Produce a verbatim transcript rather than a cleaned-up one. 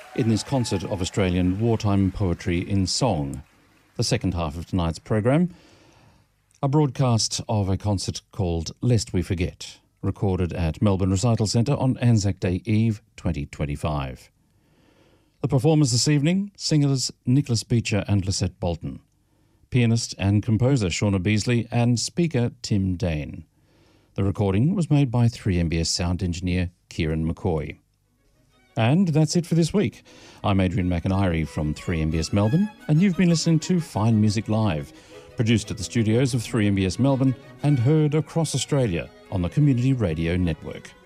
in this concert of Australian wartime poetry in song. The second half of tonight's program, a broadcast of a concert called Lest We Forget, recorded at Melbourne Recital Centre on Anzac Day Eve twenty twenty-five. The performers this evening, singers Nicholas Beecher and Lisette Bolton, pianist and composer Shauna Beasley, and speaker Tim Dane. The recording was made by three M B S sound engineer Kieran McCoy. And that's it for this week. I'm Adrian McIntyre from three M B S Melbourne, and you've been listening to Fine Music Live, produced at the studios of three M B S Melbourne and heard across Australia on the Community Radio Network.